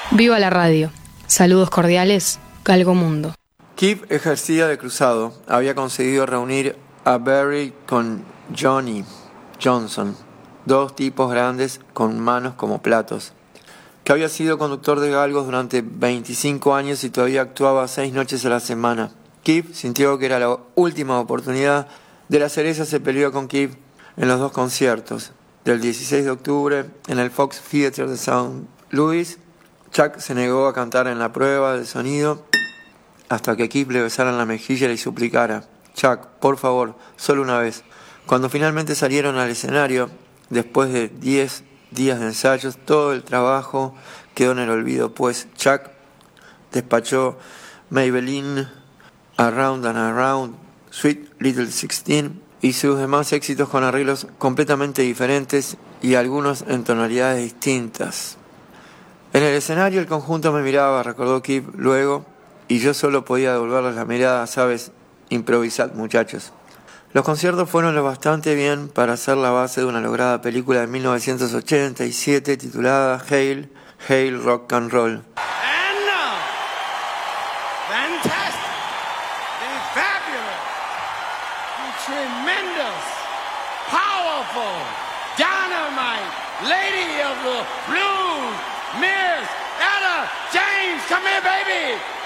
Viva la radio. Saludos cordiales, Galgomundo. Keith ejercía de cruzado. Había conseguido reunir a Barry con Johnny Johnson, dos tipos grandes con manos como platos, que había sido conductor de galgos durante 25 años y todavía actuaba 6 noches a la semana. Keith sintió que era la última oportunidad. De la Cereza se peleó con Keith en los 2 conciertos, del 16 de octubre en el Fox Theatre de St. Louis. Chuck se negó a cantar en la prueba de sonido hasta que Keith le besara en la mejilla y le suplicara: Chuck, por favor, solo una vez. Cuando finalmente salieron al escenario, después de 10 días de ensayos, todo el trabajo quedó en el olvido, pues Chuck despachó Maybelline, Around and Around, Sweet Little 16 y sus demás éxitos con arreglos completamente diferentes y algunos en tonalidades distintas. En el escenario el conjunto me miraba, recordó Keith luego, y yo solo podía devolverles la mirada. Sabes, improvisad, muchachos. Los conciertos fueron lo bastante bien para ser la base de una lograda película de 1987 titulada Hail, Hail Rock and Roll. And now, fantastic, the fabulous, the tremendous, powerful, dynamite, lady of the blues, Miss Etta James. Come here, baby.